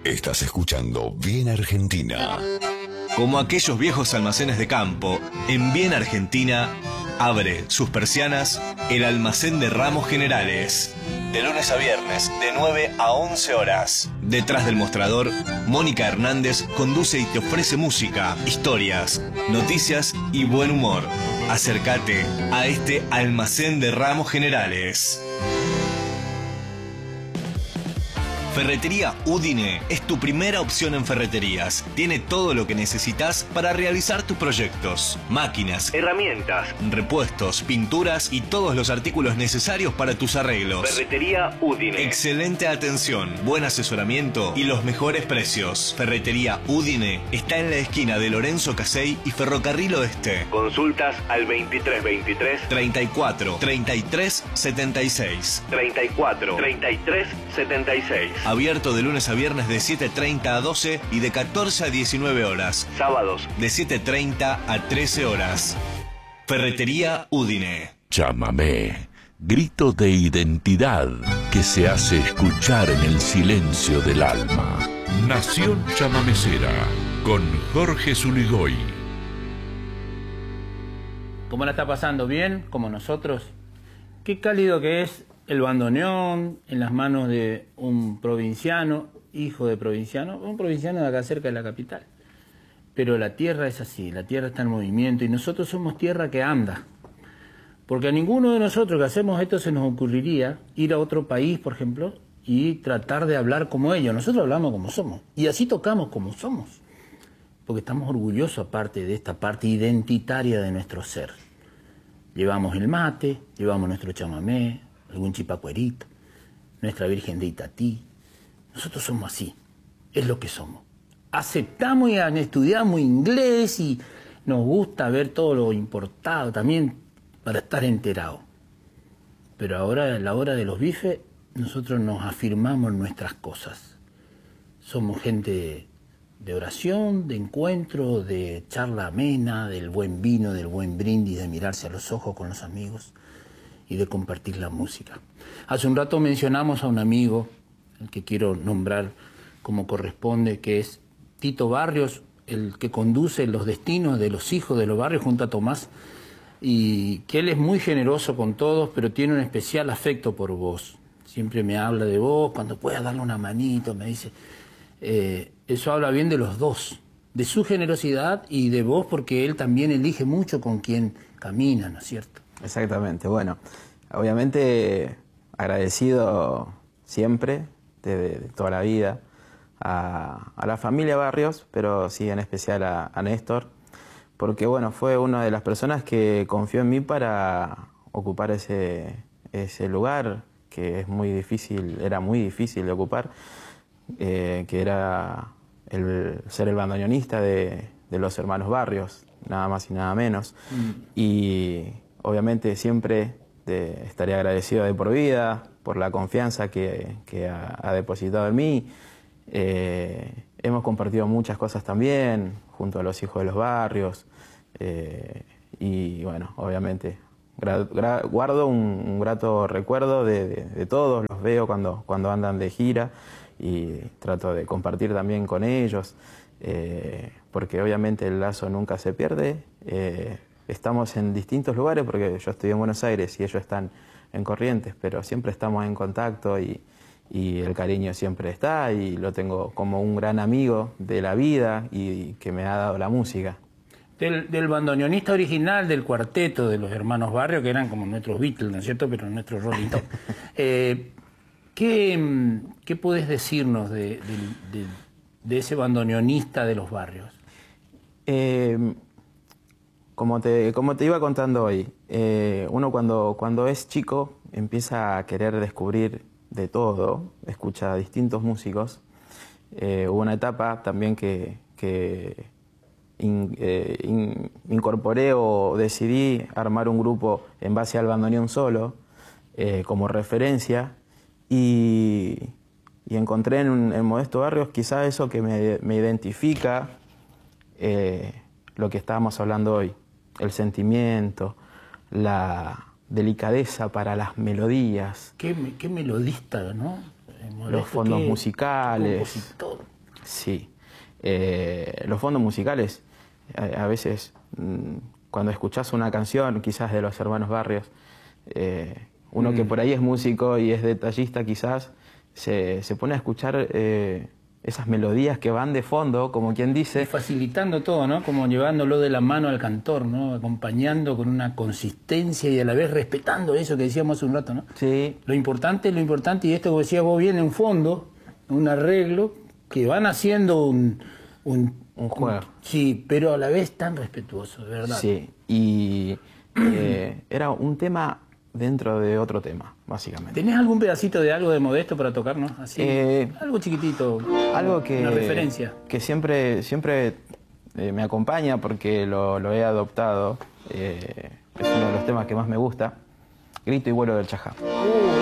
Estás escuchando Bien Argentina. Como aquellos viejos almacenes de campo, en Bien Argentina abre sus persianas el almacén de ramos generales. De lunes a viernes, de 9 a 11 horas. Detrás del mostrador, Mónica Hernández conduce y te ofrece música, historias, noticias y buen humor. Acércate a este almacén de ramos generales. Ferretería Udine es tu primera opción en ferreterías. Tiene todo lo que necesitas para realizar tus proyectos. Máquinas, herramientas, repuestos, pinturas y todos los artículos necesarios para tus arreglos. Ferretería Udine. Excelente atención, buen asesoramiento y los mejores precios. Ferretería Udine está en la esquina de Lorenzo Casey y Ferrocarril Oeste. Consultas al 2323 34 33 76. 34 33 76. Abierto de lunes a viernes de 7:30 a 12 y de 14 a 19 horas. Sábados de 7:30 a 13 horas. Ferretería Udine. Chamamé, grito de identidad que se hace escuchar en el silencio del alma. Nación chamamecera con Jorge Zuligoy. ¿Cómo la está pasando? ¿Bien? Como nosotros. Qué cálido que es el bandoneón en las manos de un provinciano, hijo de provinciano, un provinciano de acá cerca de la capital. Pero la tierra es así, la tierra está en movimiento y nosotros somos tierra que anda. Porque a ninguno de nosotros que hacemos esto se nos ocurriría ir a otro país, por ejemplo, y tratar de hablar como ellos. Nosotros hablamos como somos y así tocamos como somos. Porque estamos orgullosos aparte de esta parte identitaria de nuestro ser. Llevamos el mate, llevamos nuestro chamamé, algún chipacuerito, nuestra Virgen de Itatí. Nosotros somos así, es lo que somos. Aceptamos y estudiamos inglés y nos gusta ver todo lo importado también para estar enterados. Pero ahora, a la hora de los bifes, nosotros nos afirmamos en nuestras cosas. Somos gente de oración, de encuentro, de charla amena, del buen vino, del buen brindis, de mirarse a los ojos con los amigos y de compartir la música. Hace un rato mencionamos a un amigo, el que quiero nombrar como corresponde, que es Tito Barrios, el que conduce los destinos de los hijos de los barrios junto a Tomás, y que él es muy generoso con todos, pero tiene un especial afecto por vos. Siempre me habla de vos, cuando puedas darle una manito, me dice. Eso habla bien de los dos, de su generosidad y de vos, porque él también elige mucho con quien camina, ¿no es cierto? Exactamente, bueno, obviamente agradecido siempre, de toda la vida, a la familia Barrios, pero sí en especial a Néstor, porque bueno, fue una de las personas que confió en mí para ocupar ese lugar que es muy difícil, era muy difícil de ocupar, que era ser el bandoneonista de los hermanos Barrios, nada más y nada menos. Y obviamente siempre estaré agradecido de por vida por la confianza que ha depositado en mí. Hemos compartido muchas cosas también junto a los hijos de los barrios. Y bueno, obviamente guardo un grato recuerdo de todos, los veo cuando andan de gira y trato de compartir también con ellos, porque obviamente el lazo nunca se pierde. Estamos en distintos lugares, porque yo estoy en Buenos Aires y ellos están en Corrientes, pero siempre estamos en contacto y el cariño siempre está, y lo tengo como un gran amigo de la vida y que me ha dado la música. Del bandoneonista original del cuarteto de los hermanos Barrios, que eran como nuestros Beatles, ¿no es cierto?, pero nuestros Rolling Stones. ¿Qué podés decirnos de ese bandoneonista de los barrios? Como te iba contando hoy, uno cuando es chico empieza a querer descubrir de todo, escucha a distintos músicos. Hubo una etapa también que incorporé o decidí armar un grupo en base al bandoneón solo, como referencia, y encontré en Modesto Barrios quizá eso que me identifica, lo que estábamos hablando hoy, el sentimiento, la delicadeza para las melodías. Qué melodista, ¿no? Los fondos musicales. Compositor. Sí. Los fondos musicales, a veces, cuando escuchás una canción, quizás de los Hermanos Barrios, uno que por ahí es músico y es detallista quizás, se pone a escuchar esas melodías que van de fondo, como quien dice. Y facilitando todo, ¿no? Como llevándolo de la mano al cantor, ¿no? Acompañando con una consistencia y a la vez respetando eso que decíamos hace un rato, ¿no? Sí. Lo importante, y esto que decías vos bien, en fondo, un arreglo, que van haciendo un juego. Sí, pero a la vez tan respetuoso, de verdad. Sí, y era un tema dentro de otro tema, básicamente. ¿Tenés algún pedacito de algo de Modesto para tocarnos? Así, algo chiquitito, algo que, una referencia. Que siempre me acompaña porque lo he adoptado. Es uno de los temas que más me gusta. Grito y vuelo del Chajá.